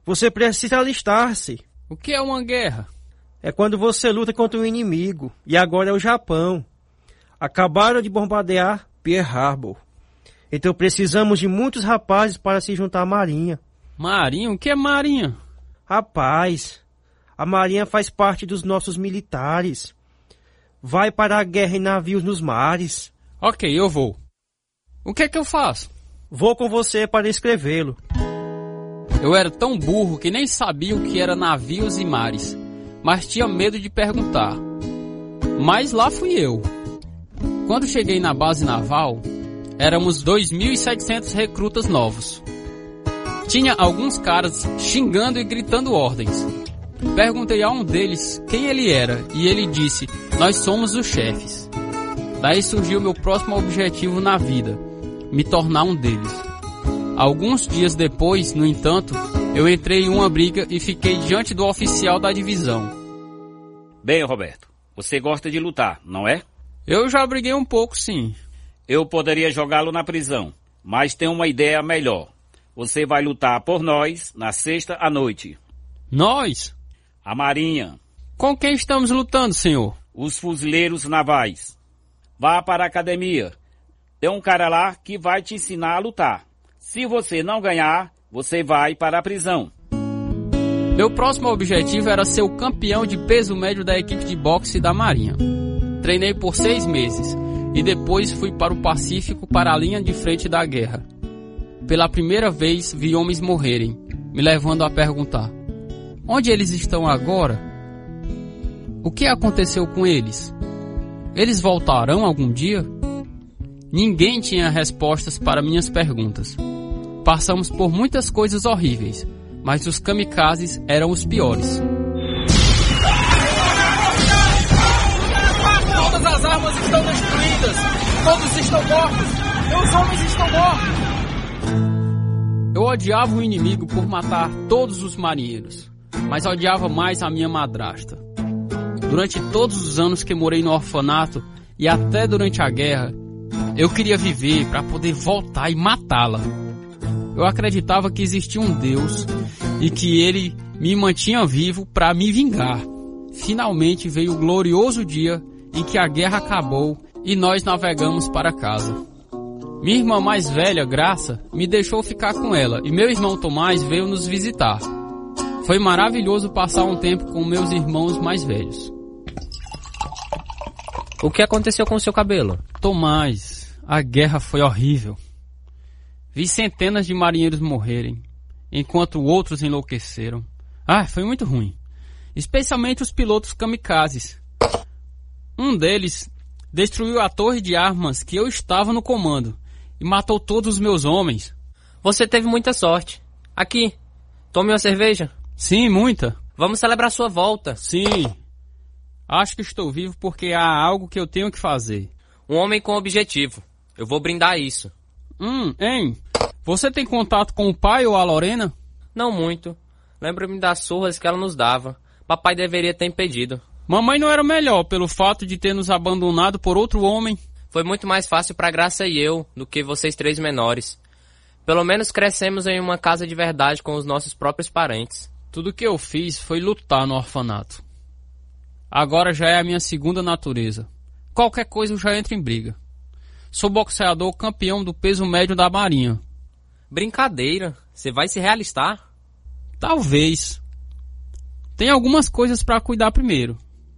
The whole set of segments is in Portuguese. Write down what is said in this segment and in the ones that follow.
Você precisa alistar-se. O que é uma guerra? É quando você luta contra um inimigo. E agora é o Japão. Acabaram de bombardear Pearl Harbor. Então precisamos de muitos rapazes para se juntar à Marinha. Marinha? O que é Marinha? Rapaz, a Marinha faz parte dos nossos militares. Vai para a guerra em navios nos mares. Ok, eu vou. O que é que eu faço? Vou com você para escrevê-lo. Eu era tão burro que nem sabia o que era navios e mares, mas tinha medo de perguntar. Mas lá fui eu. Quando cheguei na base naval, éramos 2.700 recrutas novos. Tinha alguns caras xingando e gritando ordens. Perguntei a um deles quem ele era e ele disse: nós somos os chefes. Daí surgiu meu próximo objetivo na vida, me tornar um deles. Alguns dias depois, no entanto, eu entrei em uma briga e fiquei diante do oficial da divisão. Bem, Roberto, você gosta de lutar, não é? Eu já briguei um pouco, sim. Eu poderia jogá-lo na prisão, mas tenho uma ideia melhor. Você vai lutar por nós na sexta à noite. Nós? A Marinha. Com quem estamos lutando, senhor? Os fuzileiros navais. Vá para a academia. Tem um cara lá que vai te ensinar a lutar. Se você não ganhar, você vai para a prisão. Meu próximo objetivo era ser o campeão de peso médio da equipe de boxe da Marinha. Treinei por 6 meses e depois fui para o Pacífico, para a linha de frente da guerra. Pela primeira vez vi homens morrerem, me levando a perguntar: onde eles estão agora? O que aconteceu com eles? Eles voltarão algum dia? Ninguém tinha respostas para minhas perguntas. Passamos por muitas coisas horríveis, mas os kamikazes eram os piores. Todas as armas estão destruídas! Todos estão mortos! Meus homens estão mortos! Eu odiava o inimigo por matar todos os marinheiros, mas odiava mais a minha madrasta. Durante todos os anos que morei no orfanato e até durante a guerra, eu queria viver para poder voltar e matá-la. Eu acreditava que existia um Deus e que ele me mantinha vivo para me vingar. Finalmente veio o glorioso dia em que a guerra acabou e nós navegamos para casa. Minha irmã mais velha, Graça, me deixou ficar com ela e meu irmão Tomás veio nos visitar. Foi maravilhoso passar um tempo com meus irmãos mais velhos. O que aconteceu com o seu cabelo? Tomás, a guerra foi horrível. Vi centenas de marinheiros morrerem, enquanto outros enlouqueceram. Foi muito ruim. Especialmente os pilotos kamikazes. Um deles destruiu a torre de armas que eu estava no comando e matou todos os meus homens. Você teve muita sorte. Aqui, tome uma cerveja. Sim, muita. Vamos celebrar sua volta. Sim. Acho que estou vivo porque há algo que eu tenho que fazer. Um homem com objetivo. Eu vou brindar isso. Hein? Você tem contato com o pai ou a Lorena? Não muito. Lembro-me das surras que ela nos dava. Papai deveria ter impedido. Mamãe não era melhor pelo fato de ter nos abandonado por outro homem? Foi muito mais fácil para Graça e eu do que vocês 3 menores. Pelo menos crescemos em uma casa de verdade com os nossos próprios parentes. Tudo que eu fiz foi lutar no orfanato. Agora já é a minha segunda natureza. Qualquer coisa eu já entro em briga. Sou boxeador campeão do peso médio da Marinha. Brincadeira. Você vai se realistar? Talvez. Tem algumas coisas para cuidar primeiro.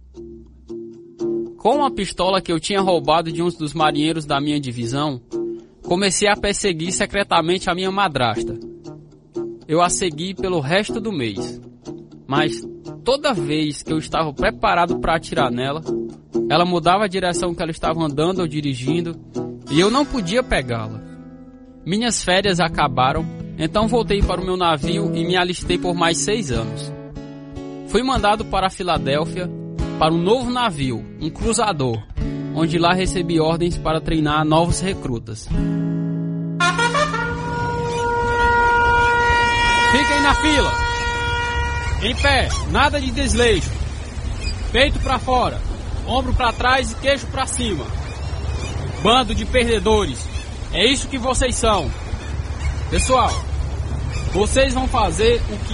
Com a pistola que eu tinha roubado de um dos marinheiros da minha divisão, comecei a perseguir secretamente a minha madrasta. Eu a segui pelo resto do mês. Mas toda vez que eu estava preparado para atirar nela, ela mudava a direção que ela estava andando ou dirigindo e eu não podia pegá-la. Minhas férias acabaram, então voltei para o meu navio e me alistei por mais 6 anos. Fui mandado para a Filadélfia para um novo navio, um cruzador, onde lá recebi ordens para treinar novos recrutas. Fiquem na fila! Em pé, nada de desleixo. Peito para fora, ombro para trás e queixo para cima. Bando de perdedores, é isso que vocês são. Pessoal, vocês vão fazer o que